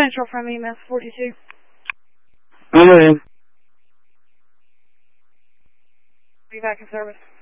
Central from EMS 42. I'm in. Be back in service.